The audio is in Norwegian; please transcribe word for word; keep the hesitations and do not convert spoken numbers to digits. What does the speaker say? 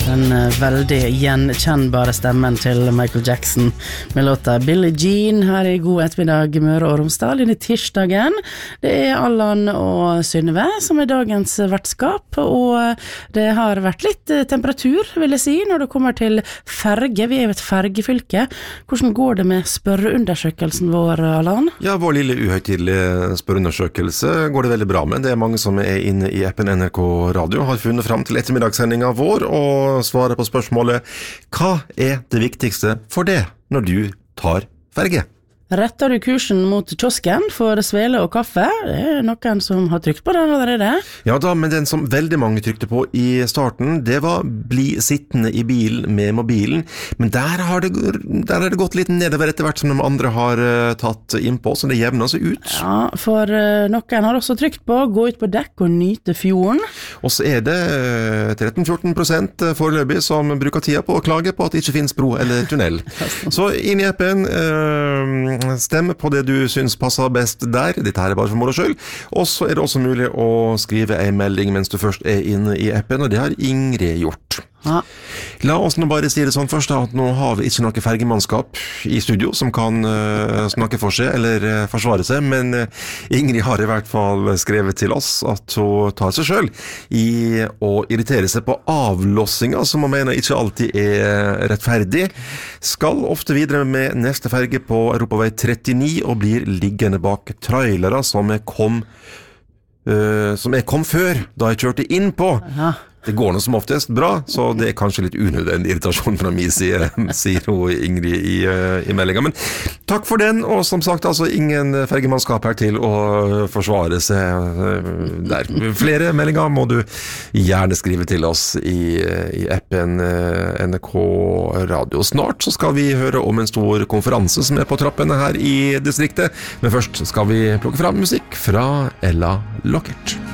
Den veldig gjenkjennbare stemmen til Michael Jackson med låta Billie Jean her i God ettermiddag Møre og Romsdal denne tirsdagen. Det er Allan og Synnøve som er dagens vertskap, og det har vært litt temperatur, vil jeg si, når det kommer til ferge. Vi er jo et fergefylke. Hvordan går det med spørreundersøkelsen vår, Allan? Ja, vår lille uhøytidelige spørreundersøkelse går det veldig bra med. Det er mange som er inne i appen N R K Radio, har funnet frem til ettermiddagssendingen vår, og svare på spørsmålet: hva er det viktigste for det når du tar ferge? Retter du kursen mot kiosken for svele og kaffe? Det er noen som har trykt på den allerede. Ja da, men den som veldig mange trykte på i starten, det var bli sittende i bilen med mobilen. Men der har det, der har det gått litt nedover etter hvert som de andre har uh, tatt innpå, så det jevner seg ut. Ja, for uh, noen har også trykt på gå ut på dekk og nyte fjorden. Og så er det uh, tretten til fjorten prosent foreløpig som bruker tida på å klage på at det ikke finnes bro eller tunnel. Så inn i appen... Uh, Stem på det du synes passer best der. Dette her er bare for moro skyld. Og så er det også mulig å skrive en melding mens du først er inne i appen, og det har Ingrid gjort. Ja. La oss nå bare si det sånn først da, at nå har vi ikke noe fergemannskap i studio som kan uh, snakke for seg eller uh, forsvare seg, men uh, Ingrid har i hvert fall skrevet til oss at hun tar seg selv i å irritere seg på avlåssinga, som hun mener ikke alltid er rettferdig. Skal ofte videre med neste ferge på Europavei trettini og blir liggende bak trailere som jeg kom, uh, som jeg kom før da jeg kjørte inn på. Aha. Det går noe som oftest bra, så det er kanskje litt unødvendig irritasjon fra min side, sier hun Ingrid i, i meldingen. Men takk for den, og som sagt, altså ingen fergemannskap her til å forsvare seg der. Flere meldinger må du gjerne skrive til oss i, i appen N R K Radio. Snart så skal vi høre om en stor konferanse som er på trappene her i distriktet, men først skal vi plukke fram musikk fra Ella Lockert.